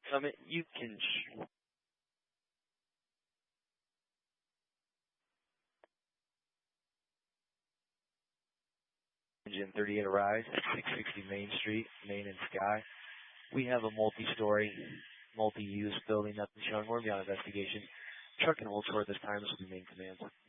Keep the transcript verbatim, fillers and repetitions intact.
Summit, you can... Sh- Engine thirty-eight arrives at six sixty Main Street, Main and Sky. We have a multi-story, multi-use building up and showing. We're beyond investigation. Truck and hold short this time. This will be main command.